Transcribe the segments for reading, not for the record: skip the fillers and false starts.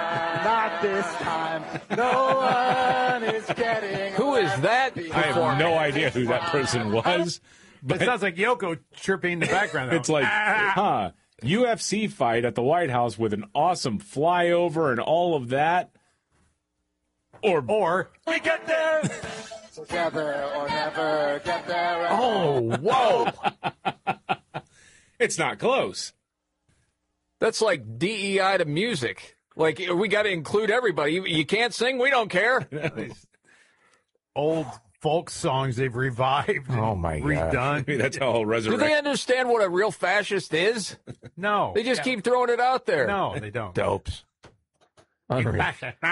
Not this time. No one is getting Who is that? I have no idea who that person was. But It sounds like Yoko chirping in the background. it's like, UFC fight at the White House with an awesome flyover and all of that. Or we get there. together or never get there. Oh, whoa. it's not close. That's like DEI to music. Like, we got to include everybody. You can't sing, we don't care. Old folk songs they've revived. Oh, my redone. God. That's how Do resurrect. they understand what a real fascist is? No. They just keep throwing it out there. No, they don't. Dopes. Unreal.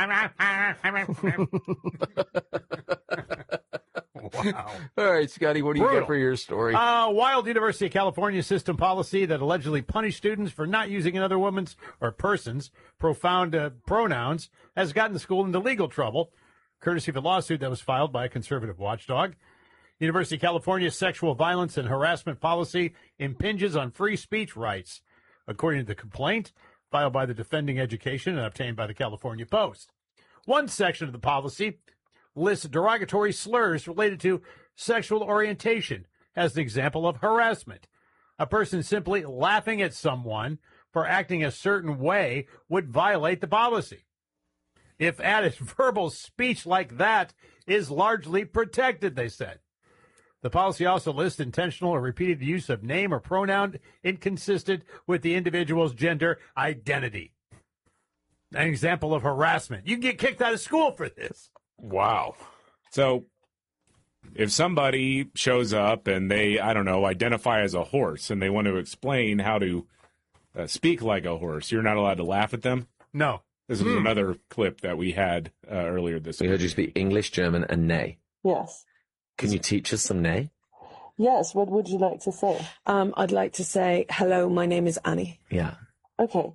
Wow. All right, Scotty, what do you got for your story? Wild University of California system policy that allegedly punished students for not using another woman's or person's profound pronouns has gotten the school into legal trouble, courtesy of a lawsuit that was filed by a conservative watchdog. University of California's sexual violence and harassment policy impinges on free speech rights, according to the complaint filed by the Defending Education and obtained by the California Post. One section of the policy lists derogatory slurs related to sexual orientation as an example of harassment. A person simply laughing at someone for acting a certain way would violate the policy. If added, verbal speech like that is largely protected, they said. The policy also lists intentional or repeated use of name or pronoun inconsistent with the individual's gender identity. An example of harassment. You can get kicked out of school for this. Wow. So if somebody shows up and they, I don't know, identify as a horse and they want to explain how to speak like a horse, you're not allowed to laugh at them? No. This is another clip that we had earlier this week. We heard you speak English, German, and Ney. Yes. Can you teach us some Ney? Yes, what would you like to say? I'd like to say, hello, my name is Annie. Yeah. Okay.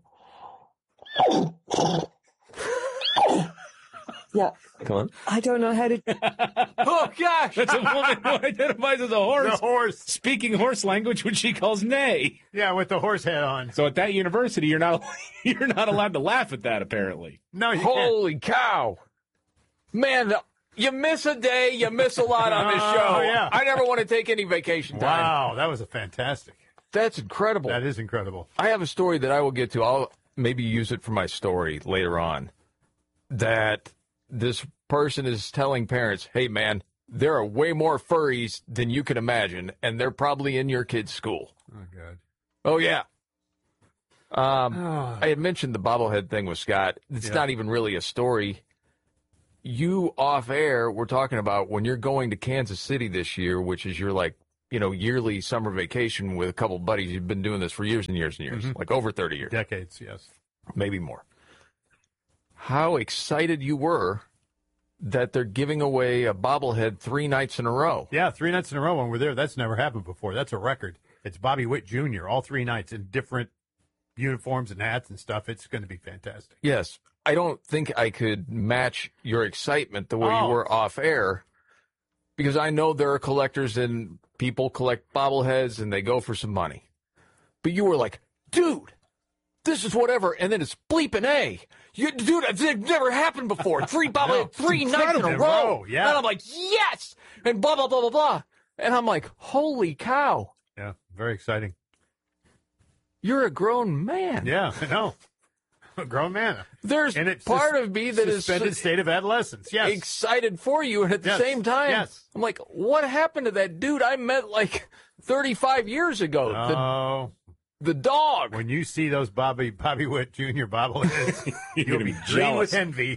Yeah. Come on. I don't know how to... Oh, gosh! That's a woman who identifies as a horse. The horse. Speaking horse language, which she calls neigh. Yeah, with the horse head on. So at that university, you're not allowed to laugh at that, apparently. No, you Holy cow. Man, you miss a day, you miss a lot on this show. Yeah. I never want to take any vacation can't. time. Wow, that was a fantastic. That's incredible. That is incredible. I have a story that I will get to. I'll maybe use it for my story later on. That this person is telling parents, hey, man, there are way more furries than you can imagine, and they're probably in your kid's school. Oh, God. Oh, yeah. I had mentioned the bobblehead thing with Scott. It's not even really a story. You off air were talking about when you're going to Kansas City this year, which is your yearly summer vacation with a couple of buddies. You've been doing this for years and years and years, like over 30 years. Decades, yes. Maybe more. How excited you were that they're giving away a bobblehead 3 nights in a row. Yeah, 3 nights in a row when we're there. That's never happened before. That's a record. It's Bobby Witt Jr., all 3 nights in different uniforms and hats and stuff. It's going to be fantastic. Yes. I don't think I could match your excitement the way you were off air, because I know there are collectors and people collect bobbleheads and they go for some money. But you were like, dude, this is whatever. And then it's bleeping A. Dude, it's never happened before. 3 bobbleheads, 3 nights in a row. Yeah. And I'm like, yes. And blah, blah, blah, blah, blah. And I'm like, holy cow. Yeah, very exciting. You're a grown man. Yeah, I know. A grown man. There's and it's part of me that is suspended state of adolescence. Yes. excited for you, and at the same time, yes. I'm like, what happened to that dude I met like 35 years ago? Oh. The dog. When you see those Bobby Witt Jr. bobbleheads, you'll be green with envy.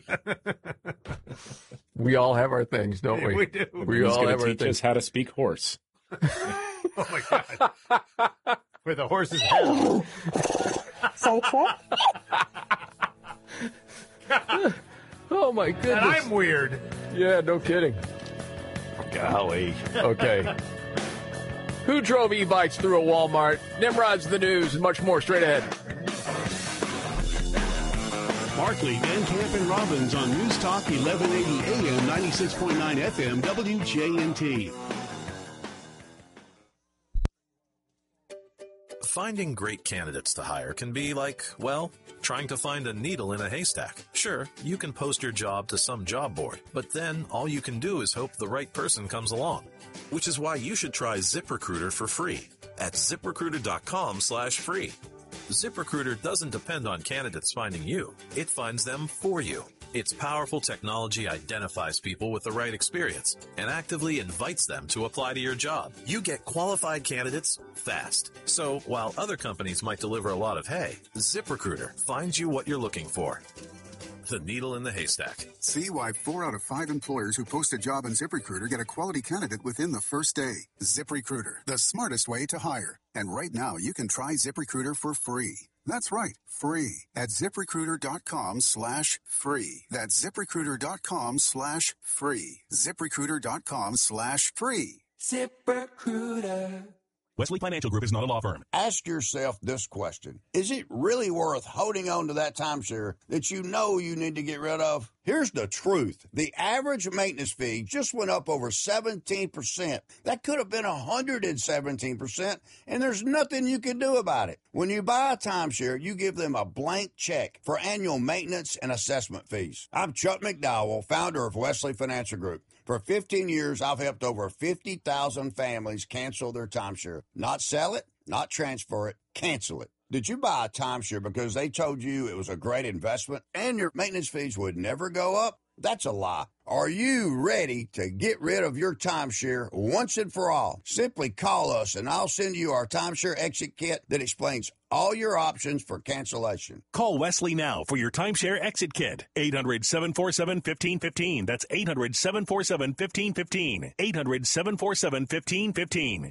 We all have our things, don't we? We do. We He's all going have to our teach things. us how to speak horse. Oh, my God. With a horse's head. Sidetrack? Oh, my goodness. And I'm weird. Yeah, no kidding. Golly. Okay. Who drove e-bikes through a Walmart? Nimrod's the news and much more straight ahead. Markley, Van Camp, and Robbins on News Talk 1180 AM, 96.9 FM, WJNT. Finding great candidates to hire can be like, well, trying to find a needle in a haystack. Sure, you can post your job to some job board, but then all you can do is hope the right person comes along. Which is why you should try ZipRecruiter for free at ZipRecruiter.com/free. ZipRecruiter doesn't depend on candidates finding you. It finds them for you. Its powerful technology identifies people with the right experience and actively invites them to apply to your job. You get qualified candidates fast. So while other companies might deliver a lot of hay, ZipRecruiter finds you what you're looking for. The needle in the haystack. See why 4 out of 5 employers who post a job on ZipRecruiter get a quality candidate within the first day. ZipRecruiter, the smartest way to hire. And right now, you can try ZipRecruiter for free. That's right, free at ZipRecruiter.com/free. That's ZipRecruiter.com/free. ZipRecruiter.com/free. ZipRecruiter. Wesley Financial Group is not a law firm. Ask yourself this question. Is it really worth holding on to that timeshare that you know you need to get rid of? Here's the truth. The average maintenance fee just went up over 17%. That could have been 117%, and there's nothing you can do about it. When you buy a timeshare, you give them a blank check for annual maintenance and assessment fees. I'm Chuck McDowell, founder of Wesley Financial Group. For 15 years, I've helped over 50,000 families cancel their timeshare. Not sell it, not transfer it, cancel it. Did you buy a timeshare because they told you it was a great investment and your maintenance fees would never go up? That's a lie. Are you ready to get rid of your timeshare once and for all? Simply call us and I'll send you our timeshare exit kit that explains all your options for cancellation. Call Wesley now for your timeshare exit kit. 800-747-1515. That's 800-747-1515. 800-747-1515.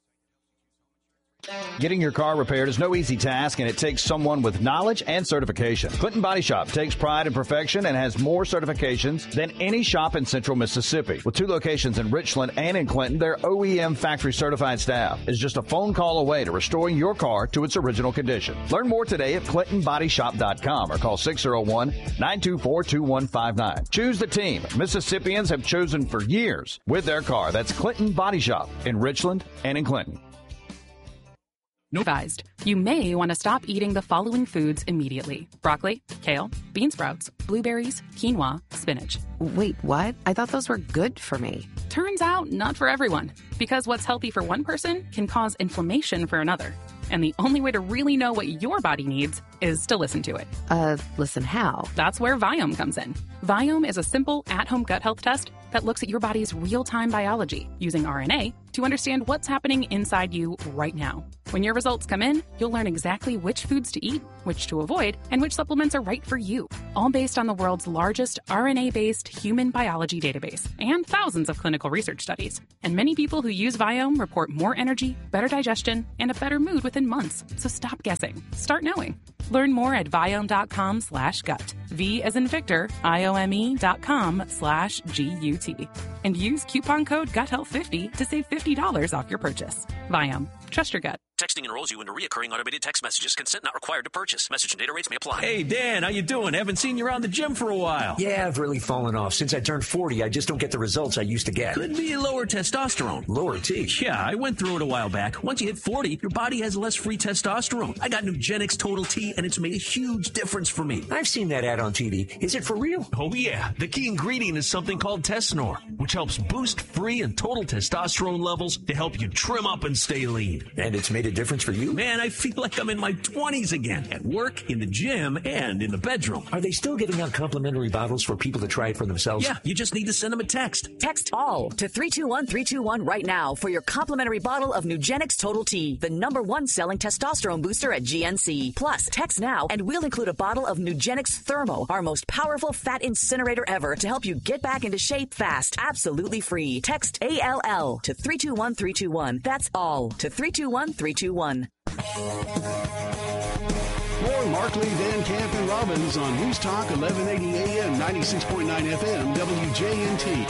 Getting your car repaired is no easy task, and it takes someone with knowledge and certification. Clinton Body Shop takes pride in perfection and has more certifications than any shop in Central Mississippi. With 2 locations in Richland and in Clinton, their OEM factory certified staff is just a phone call away to restoring your car to its original condition. Learn more today at ClintonBodyShop.com or call 601-924-2159. Choose the team Mississippians have chosen for years with their car. That's Clinton Body Shop in Richland and in Clinton. Advised. You may want to stop eating the following foods immediately: broccoli, kale, bean sprouts, blueberries, quinoa, spinach. Wait, what? I thought those were good for me. Turns out, not for everyone. Because what's healthy for one person can cause inflammation for another. And the only way to really know what your body needs is to listen to it. Listen how? That's where Viome comes in. Viome is a simple, at-home gut health test that looks at your body's real-time biology using RNA to understand what's happening inside you right now. When your results come in, you'll learn exactly which foods to eat, which to avoid, and which supplements are right for you. All based on the world's largest RNA-based human biology database and thousands of clinical research studies. And many people who use Viome report more energy, better digestion, and a better mood within months. So stop guessing. Start knowing. Learn more at Viome.com/gut. V as in Victor, IOME.com/GUT. And use coupon code GUTHEALTH50 to save $50 off your purchase. Viome. Trust your gut. Texting enrolls you into recurring automated text messages. Consent not required to purchase. Message and data rates may apply. Hey, Dan, how you doing? Haven't seen you around the gym for a while. Yeah, I've really fallen off. Since I turned 40, I just don't get the results I used to get. Could be lower testosterone. Lower T? Yeah, I went through it a while back. Once you hit 40, your body has less free testosterone. I got Nugenix Total T, and it's made a huge difference for me. I've seen that ad on TV. Is it for real? Oh, yeah. The key ingredient is something called Tesnor, which helps boost free and total testosterone levels to help you trim up and stay lean. And it's made a difference for you? Man, I feel like I'm in my 20s again. At work, in the gym, and in the bedroom. Are they still giving out complimentary bottles for people to try it for themselves? Yeah, you just need to send them a text. Text ALL to 321-321 right now for your complimentary bottle of Nugenix Total T, the #1 selling testosterone booster at GNC. Plus, text now and we'll include a bottle of Nugenix Thermo, our most powerful fat incinerator ever, to help you get back into shape fast. Absolutely free. Text ALL to 321-321. That's ALL to 321-321. More Markley, Van Camp, and Robbins on News Talk 1180 AM, 96.9 FM, WJNT.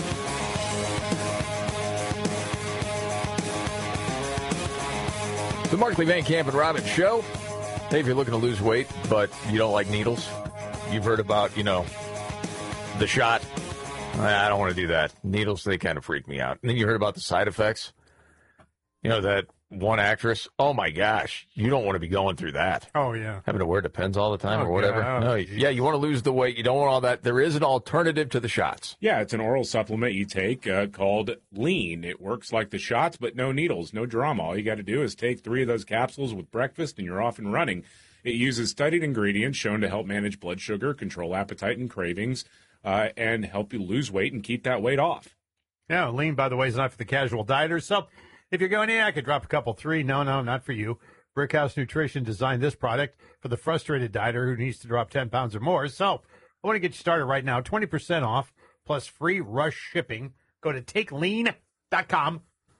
The Markley, Van Camp, and Robbins Show. Hey, if you're looking to lose weight, but you don't like needles, you've heard about, the shot. I don't want to do that. Needles, they kind of freak me out. And then you heard about the side effects. That one actress. Oh my gosh, you don't want to be going through that. Oh yeah, having to wear Depends all the time Oh, or whatever. God. No, Oh, yeah, you want to lose the weight. You don't want all that. There is an alternative to the shots. Yeah, it's an oral supplement you take called Lean. It works like the shots, but no needles, no drama. All you got to do is take 3 of those capsules with breakfast, and you're off and running. It uses studied ingredients shown to help manage blood sugar, control appetite and cravings, and help you lose weight and keep that weight off. Yeah, Lean, by the way, is not for the casual dieters. So if you're going, I could drop a couple, 3. No, not for you. Brickhouse Nutrition designed this product for the frustrated dieter who needs to drop 10 pounds or more. So I want to get you started right now. 20% off plus free rush shipping. Go to takelean.com.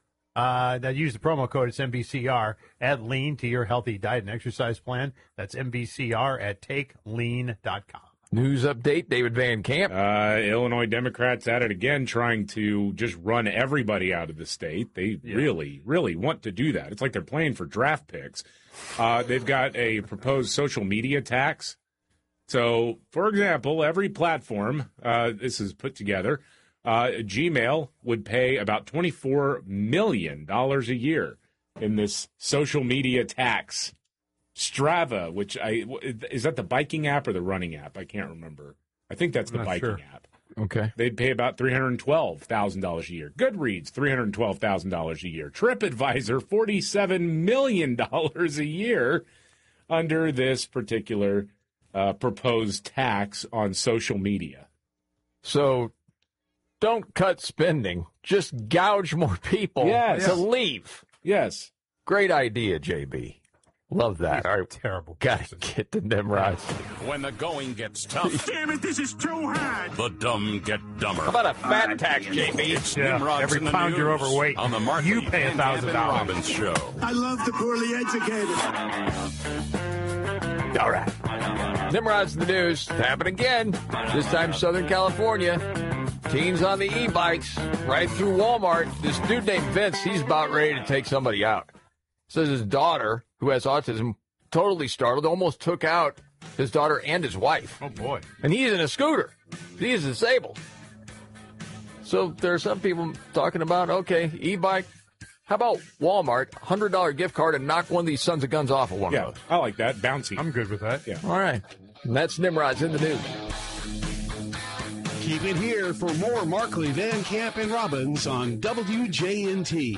Now use the promo code. It's MBCR. Add Lean to your healthy diet and exercise plan. That's MBCR at takelean.com. News update, David Van Camp. Illinois Democrats at it again, trying to just run everybody out of the state. They really, really want to do that. It's like they're playing for draft picks. They've got a proposed social media tax. So, for example, every platform, this is put together, Gmail would pay about $24 million a year in this social media tax. Strava, is that the biking app or the running app? I can't remember. I think that's the biking app. Okay. They'd pay about $312,000 a year. Goodreads, $312,000 a year. TripAdvisor, $47 million a year under this particular proposed tax on social media. So don't cut spending. Just gouge more people to leave. Yes. Great idea, JB. Love that. All right. Terrible. Got to get to Nimrod. When the going gets tough. Damn it, this is too hard. The dumb get dumber. How about a fat tax, JB? It's Nimrod's every in the pound news you're overweight, on the Mark you Lee pay and $1,000. Kevin Robbins show. I love the poorly educated. All right. Nimrod's in the news. It's happened again. This time Southern California. Teens on the e-bikes right through Walmart. This dude named Vince, he's about ready to take somebody out. Says his daughter, who has autism, totally startled, almost took out his daughter and his wife. Oh, boy. And he's in a scooter. He is disabled. So there are some people talking about, okay, e-bike, how about Walmart, $100 gift card, and knock one of these sons of guns off of one of those? I like that. Bouncy. I'm good with that. Yeah. All right. And that's Nimrod's in the news. Keep it here for more Markley, Van Camp, and Robbins on WJNT.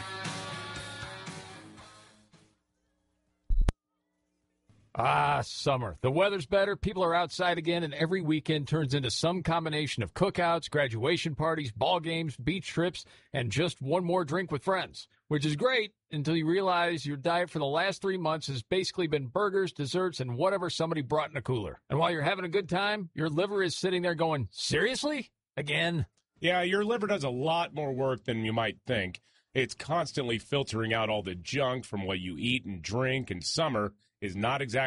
Summer. The weather's better, people are outside again, and every weekend turns into some combination of cookouts, graduation parties, ball games, beach trips, and just one more drink with friends, which is great until you realize your diet for the last 3 months has basically been burgers, desserts, and whatever somebody brought in a cooler. And while you're having a good time, your liver is sitting there going, seriously? Again? Yeah, your liver does a lot more work than you might think. It's constantly filtering out all the junk from what you eat and drink, and summer is not exactly